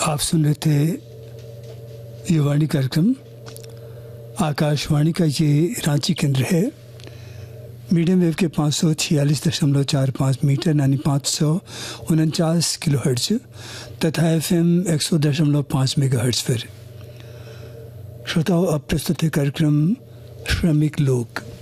आप सुन रहे थे ये वाणी कार्यक्रम। आकाशवाणी का ये रांची केंद्र है। मीडियम वेव के 546.45 मीटर यानी 549 किलोहर्ट्ज तथा FM 100.5 मेगाहर्ट्ज पर। श्रोताओं, अब प्रस्तुत है कार्यक्रम श्रमिक लोक।